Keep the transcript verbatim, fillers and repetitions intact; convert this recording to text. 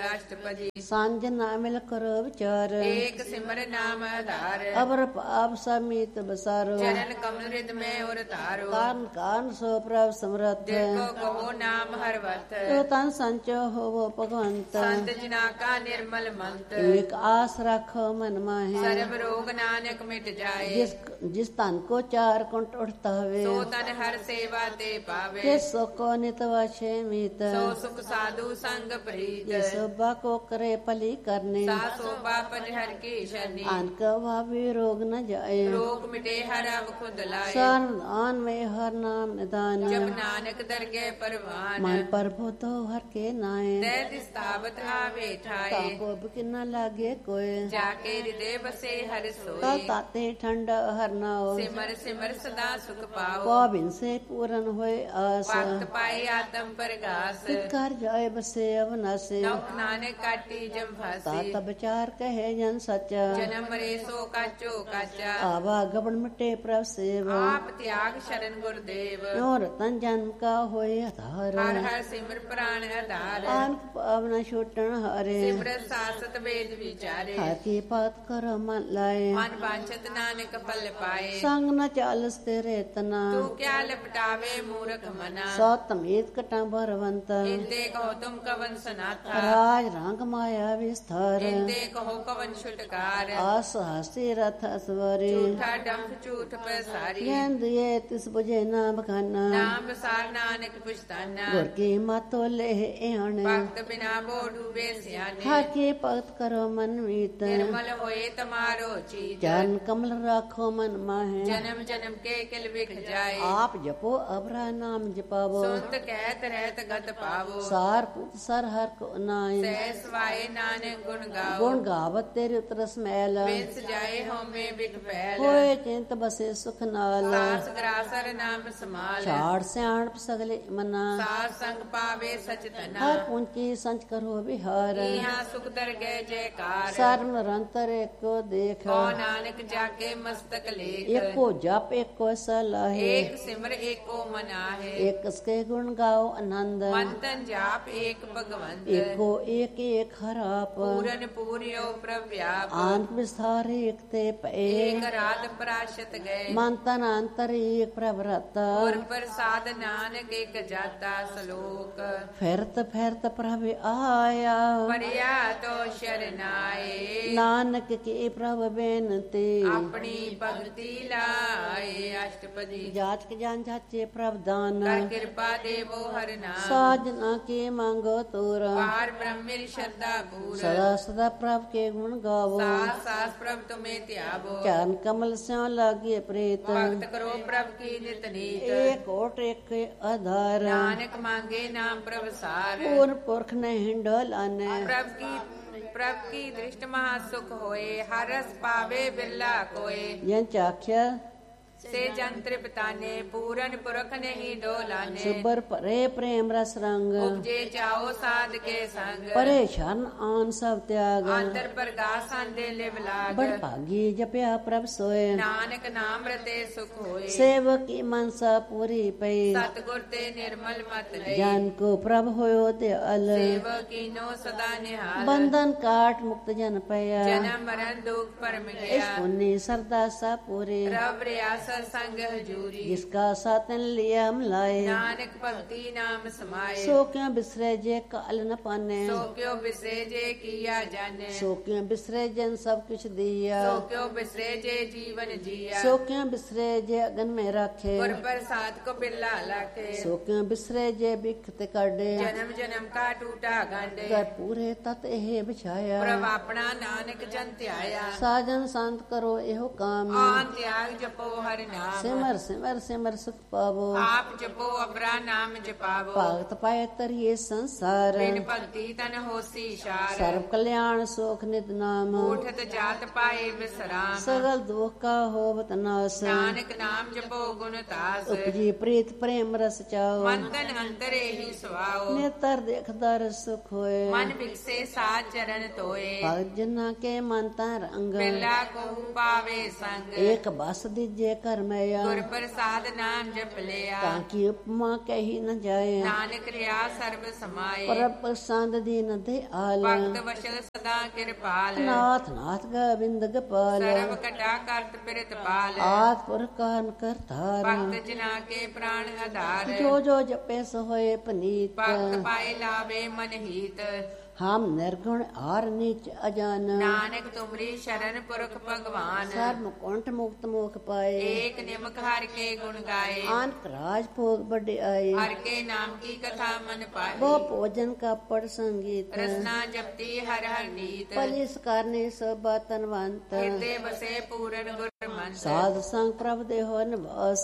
ਅਸ਼ਟਪਦੀ। ਸਾਂਝ ਨਾ ਮਿਲ ਕਰੋ ਵਿਚਾਰ, ਏਕ ਸਿਮਰ ਨਾਮ ਆਧਾਰ। ਅਬਰ ਪਾਪ ਸਮੀਤ ਬਸਾਰੋ, ਚਰਨ ਕਮਲ ਰਿਦ ਮੈਂ ਉਰ ਧਾਰੋ। ਕਾਰਨ ਕਾਰਨ ਸੋ ਪ੍ਰਭ ਸਮਰੱਥ, ਦਿਲ ਕੋ ਕਹੋ ਨਾਮ ਹਰ ਵਰਤ। ਤੋ ਤਨ ਸੰਚੋ ਹੋਵੋ ਭਗਵੰਤ, ਸੰਤ ਜਨਾ ਕਾ ਨਿਰਮਲ ਮੰਤ। ਏਕ ਆਸ ਰੱਖੋ ਮਨ ਮਾਹੇ, ਸਰਬ ਰੋਗ ਨਾਨਕ ਮਿਟ ਜਾਏ। ਜਿਸ ਜਿਸ ਤਨ ਕੋ ਚਾਰ ਕੁੰਟ ਉਠਤਾ ਹੋਵੇ, ਸੋ ਤਨ ਹਰ ਸੇਵਾ ਤੇ ਪਾਵੇ। ਤੇ ਸੋ ਕੋ ਨਿਤ ਵਾਛੇ ਮੀਤ, ਸੋ ਸੁਖ ਸਾਧੂ ਸੰਗ ਪ੍ਰੀਤ। ਜੇ ਸੋਭਾ ਕੋ ਕਰੇ ਭਲੀ ਕਰਨੇ, ਸਾ ਸੋਭਾ ਪਜ ਹਰ ਕੀ ਸ਼ਰਨੀ। ਅਨਕ ਭਾਵੀ ਰੋਗ ਨ ਜਾਏ, ਰੋਗ ਮਿਟੇ ਹਰ ਅਵ ਖੁਦ ਲਾਏ। ਸਰਨ ਆਨ ਮੇ ਹਰ ਨਾਮ ਨਿਦਾਨ, ਜਬ ਨਾਨਕ ਦਰਗਹਿ ਪਰਵਾਨ। ਮਨ ਪ੍ਰਭੂ ਤੋ ਹਰ ਕੇ ਨਾਏ, ਤੈ ਦਿਸਤਾਵਤ ਆਵੇ ਠਾਏ। ਤਾਪੋ ਬਿਕਿਨਾ ਲਾਗੇ ਕੋਏ, ਜਾ ਕੇ ਹਿਰਦੇ ਬਸੇ ਹਰ ਤਾ ਸੋਈ। ਤਾਤੇ ਠੰਡ ਹਰ ਨਾਓ, ਸਿਮਰ ਸਿਮਰ ਸਦਾ ਸੁਖ ਪਾਓ। ਪਾਵਿਨ ਸੇ ਪੂਰਨ ਹੋਏ ਆਸ, ਭਗਤ ਪਾਏ ਆਤਮ ਪ੍ਰਗਾਸ। ਕਰ ਜਾਏ ਬਸੇ ਅਵਨਾਸੇ, ਨੌਕ ਨਾਨਕ ਕਾਟੀ ਜਮ ਫਾਸੀ। ਤਾਤ ਵਿਚਾਰ ਕਹੇ ਜਨ ਸੱਚਾ, ਜਨਮ ਮਰੇ ਸੋ ਕਾਚੋ ਕਾਚਾ। ਆਵਾ ਗਬਨ ਮਿਟੇ ਪ੍ਰਭ ਸੇਵ, ਆਪ ਤਿਆਗ ਸ਼ਰਨ ਗੁਰਦੇਵ। ਨੋ ਰਤਨ ਜਨਮ ਕਾ ਹੋਏ ਆਧਾਰ, ਹਰ ਹਰ ਸਿਮਰ ਪ੍ਰਾਨ ਆਧਾਰ। ਆਨਕ ਪਾਵਨਾ ਛੋਟਣ ਹਾਰੇ, ਸਿਮਰਤ ਸਾਸਤ ਵੇਦ ਵਿਚਾਰੇ। ਹਰ ਕੀ ਬਾਤ ਕਰੋ ਮਨ ਲਾਏ, ਮਨ ਵਾਂਛਤ ਨਾਨਕ ਫਲ ਪਾਏ। ਸੰਗ ਨ ਚਾਲਸ ਤੇਰੇ ਤਨਾ, ਤੂੰ ਕਿਆ ਲਪਟਾਵੇ ਮੂਰਖ ਮਨਾ। ਸੋ ਤਮੀਤ ਕਟਾਂ ਭਰਵੰਤ, ਇੰਦੇ ਕਹੋ ਤੁਮ ਕਵਨ ਸਨਾਥਾ। ਰਾਜ ਰੰਗ ਮਾਇਆ ਵਿਸਥਾਰ, ਇੰਦੇ ਕਹੋ ਕਵਨ ਛੁਟਕਾਰ। ਆਸ ਹਾਸੀ ਰਥ ਅਸਵਰੀ, ਝੂਠਾ ਡੰਫ ਝੂਠ ਪਸਾਰੀ। ਗੇਂਦਿਏ ਤਿਸ ਬੁਝੇ ਨਾ ਬਖਾਨਾ, ਨਾਮ ਬਸਾਰ ਨਾਨਕ ਪੁਛਤਾਨਾ। ਗੁਰ ਕੀ ਮਤੋ ਲੈ ਆਣੇ, ਭਗਤ ਬਿਨਾ ਬੋ ਡੂਬੇ ਸਿਆਣੇ। ਹਰ ਕੀ ਭਗਤ ਕਰੋ ਮਨ ਮੀਤ, ਨਿਰਮਲ ਹੋਏ ਤਮਾਰੋ ਚੀਤ। ਚਰਨ ਕਮਲ ਰਾਖੋ ਮਨ ਮਾਹੇ, ਜਨਮ ਜਨਮ ਕੇ ਕਿਲ ਵਿਖ ਜਾਏ। ਆਪ ਜਪੋ ਅਬਰਾ ਨਾਮ ਜਪਾਵੋ, ਸੁਨਤ ਕਹਿਤ ਰਹਿਤ ਗਤ ਪਾਵੋ। ਸਾਰ ਪੁੱਤ ਸਰ ਹਰ ਕੋ ਨਾਏ, ਸਹਿ ਸਵਾਏ ਨਾਨਕ ਗੁਣ ਗਾਓ। ਗੁਣ ਗਾਵਤ ਤੇਰੇ ਉਤਰਸ ਮੈਲ, ਵਿੰਸ ਜਾਏ ਹਉਮੈ ਬਿਖ ਪੈਲ। ਹੋਏ ਚਿੰਤ ਬਸੇ ਸੁਖ ਨਾਲ, ਸਾਸ ਗਰਾਸਰ ਨਾਮ ਸਮਾਲ। ਛਾੜ ਸਿਆਣਪ ਸਗਲੇ ਮਨਾ, ਸਾਧ ਸੰਗ ਪਾਵੇ ਸਚ ਹਰ ਤਨਾ। ਪੁੰਚੀ ਸੰਚ ਕਰੋ ਵਿਹਾਰ, ਇਹਾਂ ਸੁਖ ਦਰਗਹਿ ਜੈਕਾਰ। ਸਰਮ ਨਿਰੰਤਰ ਏਕੋ ਦੇਖ, ਕੋ ਨਾਨਕ ਜਾ ਕੇ ਮਸਤਕ ਲੇਖ। ਏਕੋ ਜਪ ਏਕੋ ਸਲਾਹੇ, ਏਕ ਸਿਮਰ ਏਕੋ ਮਨਾਹੇ। ਏਕ ਸਕੇ ਗੁਣ ਗਾਓ ਆਨੰਦ, ਮਨ ਤਨ ਜਾਪ ਏਕ ਭਗਵੰਤ। ਏਕੋ ਏਕ ਏਕ ਹਰਾਪ, ਪੂਰਨ ਪੂਰਿਓ ਪ੍ਰਵਿਆਪ। ਆਨਕ ਵਿਸਥਾਰ ਏਕ ਤੇ ਪਏ, ਏਕ ਰਾਤ ਪ੍ਰਾਸ਼ਤ ਗਏ। ਮਨ ਤਨ ਅੰਤਰ ਏਕ ਪ੍ਰਭ ਰਤਾ, ਗੁਰ ਪ੍ਰਸਾਦ ਨਾਨਕ ਏਕ ਜਾਤਾ ਸਲੋਕ। ਫਿਰਤ ਫਿਰਤ ਪ੍ਰਭ ਆਇਆ, ਪਰਿਆ ਤੋ ਸ਼ਰਨਾਏ। ਨਾਨਕ ਕੀ ਪ੍ਰਭ ਬੇਨਤੀ, ਆਪਣੀ ਭਗਤੀ ਲਾਏ। ਅਸ਼ਟਪਦੀ। ਜਾਚਕ ਜਾਨ ਜਾਚੇ ਪ੍ਰਭ ਦਾਨ, ਕਰ ਕਿਰਪਾ ਦੇਵੋ ਹਰ ਨਾਮ। ਸਾਜਨਾ ਕੀ ਮੰਗੋ ਤੂਰ, ਪਾਰ ਬ੍ਰਹਮਿਰ ਸ਼ਰਧਾ ਪੂਰ। ਸਦਾ ਸਦਾ ਪ੍ਰਭ ਕੇ ਗੁਣ ਗਾਵੋ, ਸਾਸ ਸਾਸ ਪ੍ਰਭ ਤੁਮੇ ਧਿਆਵੋ। ਚਰਨ ਕਮਲ ਸਿਉ ਲਾਗੇ ਪ੍ਰੀਤ, ਭਗਤ ਕਰੋ ਪ੍ਰਭ ਕੀ ਨਿਤ ਨੀਤ। ਏਕ ਓਟ ਏਕ ਆਧਾਰ, ਨਾਨਕ ਮੰਗੇ ਨਾਮ ਪ੍ਰਭ ਸਾਰ। ਪੂਰਨ ਪੁਰਖ ਨੇ ਹਿੰਡੋ ਲਾਨੇ, ਪ੍ਰਭ ਕੀ ਪ੍ਰਭ ਕੀ ਦ੍ਰਿਸ਼ਟ ਮਹਾ ਸੁਖ ਹੋਏ। ਹਰ ਰਸ ਪਾਵੇ ਬਿਰਲਾ ਕੋਏ। ਜਨ ਚਾਖਿਆ ਸੇ ਜਨ ਤ੍ਰਿਪਤਾਨੇ। ਪੂਰਨ ਪੁਰਖ ਨਹੀਂ ਡੋਲਾਨੇ। ਸੁਬਰ ਭਰੇ ਪ੍ਰੇਮ ਰਸ ਰੰਗ, ਉਪਜੇ ਜਾਓ ਸਾਧ ਕੇ ਸੰਗ। ਪਰੇ ਸ਼ਰਨ ਆਨ ਸਭ ਤਿਆਗ, ਅੰਤਰ ਪ੍ਰਗਾਸ ਆਂਦੇ ਲਿਵ ਲਾਗ। ਬੜ ਭਾਗੀ ਜਪਿਆ ਪ੍ਰਭ ਸੋਏ, ਨਾਨਕ ਨਾਮ ਰਤੇ ਸੁਖ ਹੋਏ। ਸੇਵਕੀ ਮਨਸਾ ਪੂਰੀ ਪਈ, ਸਤਿਗੁਰ ਤੇ ਨਿਰਮਲ ਮਤ ਲਈ। ਜਨ ਕੋ ਪ੍ਰਭ ਹੋਇਓ ਦਿਆਲ, ਸੇਵ ਕੀਨੋ ਸਦਾ ਨਿਹਾਲ। ਬੰਧਨ ਕਾਟ ਮੁਕਤ ਜਨ ਪਿਆ, ਜਨਮ ਮਰਨ ਦੁਖ ਪਰਮ ਇਸ ਗਿਆ। ਪੁੰਨੀ ਸਰਦਾ ਸਾ ਪੂਰੀ, ਰਬ ਰਿਆਸਰ ਸੰਗ ਹਜੂਰੀ। ਜਿਸਕਾ ਸਾਤਨ ਲਿਆ ਮਲਾਏ, ਨਾਨਕ ਭਗਤੀ ਨਾਮ ਸਮਾਏ। ਸੋ ਕਿਉ ਬਿਸਰੇ ਜੇ ਕਾਲ ਨ ਪਾਨੇ, ਸੋ ਕਿਉ ਬਿਸਰੇ ਜੇ ਕੀਆ ਜਾਣੇ। ਸੋ ਕਿਉ ਬਿਸਰੇ ਜਨ ਸਭ ਕੁਛ ਦਿਆ, ਸੋ ਕਿਉ ਬਿਸਰੇ ਜੇ ਜੀਵਨ ਜੀਆ। ਸੋ ਕਿਉ ਬਿਸਰੇ ਜੇ ਅਗਨ ਮੇ ਰਾਖੇ, ਗੁਰ ਪ੍ਰਸਾਦ ਕੋ ਬਿਰਲਾ ਲਾਖੇ। ਸੋ ਕਿਉ ਬਿਸਰੇ ਜੇ ਬਿਖ ਤੇ ਕਾਢੇ, ਜਨਮ ਜਨਮ ਕਾ ਟੂਟਾ ਗੰਢ। ਕਰ ਪੂਰੇ ਤਤ ਇਹ ਬਿਛਾਇਆ, ਪ੍ਰਭ ਆਪਣਾ ਨਾਨਕ ਜਨ ਧਿਆਇਆ। ਸਾਜਨ ਸੰਤ ਕਰੋ ਇਹੋ ਕਾਮ, ਆਨ ਤਿਆਗ ਜਪੋ ਹਰਿ ਨਾਮ। ਸਿਮਰ ਸਿਮਰ ਸਿਮਰ ਸੁਖ ਪਾਵੋ, ਆਪ ਜਪੋ ਅਬਰਾ ਨਾਮ ਜਪਾਵੋ। ਭਗਤ ਪਾਏ ਤਰੀਏ ਸੰਸਾਰ, ਬਿਨ ਭਗਤੀ ਤਨ ਹੋਸੀ ਸ਼ਾਰ। ਸਰਬ ਕਲਿਆਣ ਸੁਖ ਨਿਤ ਨਾਮ, ਉਠਤ ਜਾਤ ਪਾਏ ਵਿਸਰਾਮ। ਸਗਲ ਦੁਖ ਕਾ ਹੋਵਤ ਨਾਸ, ਨਾਨਕ ਨਾਮ ਜਪੋ ਗੁਣ ਤਾਸ। ਉਪਜੀ ਪ੍ਰੀਤ ਪ੍ਰੇਮ ਰਸ ਚਾਓ, ਮਨ ਤਨ ਅੰਤਰੇ ਹੀ ਸੁਆਓ। ਨੇਤਰ ਦੇਖਦਾ ਰਸ ਸੁਖ ਹੋਏ, ਮਨ ਵਿਕਸੇ ਸਾਧ ਚਰਨ ਤੋਏ। ਭਗਤ ਜਨਾ ਕੇ ਮਨ ਤਾਂ ਰੰਗ, ਬਿਰਲਾ ਕੋ ਪਾਵੇ ਸੰਗ। ਏਕ ਬਸ ਦੀਜੇ ਕਰਮਿਆ ਗੁਰ ਪ੍ਰਸਾਦ ਨਾਮ ਜਪ ਲਿਆ ਤਾਂ ਕੀ ਉਪਮਾ ਕਹੀ ਨ ਜਾਏ ਨਾਨਕ ਰਿਆ ਸਰਬ ਸਮਾਏ ਪ੍ਰਭ ਪਸੰਦ ਦੀਨ ਦਿਆਲ ਭਗਤ ਵਸ਼ਲ ਸਦਾ ਕਿਰਪਾਲ ਨਾਥ ਨਾਥ ਗੋਬਿੰਦ ਗੋਪਾਲ ਸਰਬ ਕਟਾ ਕਰਤ ਪਿਰਤ ਪਾਲ ਆਦ ਪੁਰ ਕਾਨ ਕਰਤਾਰ ਭਗਤ ਜਨਾ ਕੇ ਪ੍ਰਾਣ ਆਧਾਰ ਜੋ ਜੋ ਜਪੇ ਸੋ ਹੋਏ ਪਨੀਤ ਭਗਤ ਪਾਏ ਲਾਵੇ ਮਨ ਹੀਤ ਹਮ ਨਿਰਗੁਣ ਆਰ ਨੀਚ ਅਜਾਨ ਨਾਨਕ ਤੁਮਰੀ ਸ਼ਰਨ ਪੁਰਖ ਭਗਵਾਨ ਸਰਬ ਕੁੰਠ ਮੁਕਤ ਮੁਖ ਪਾਏ ਏਕ ਨਿਮਕ ਹਰ ਕੇ ਗੁਣ ਗਾਏ ਆਨਕ ਰਾਜ ਭੋਗ ਬੜੇ ਆਏ ਹਰ ਕੇ ਨਾਮ ਕੀ ਕਥਾ ਮਨ ਪਾਏ ਬਹੁ ਭੋਜਨ का पढ़ संगीत ਰਸਨਾ ਜਪਤੀ ਹਰ ਹਰ ਨੀਤ पलिस करने सब तनवंत ਹਿਰਦੇ ਵਸੇ ਪੂਰਨ ਗੁਰ ਮੰਤ साध संग प्रभ देहो निवास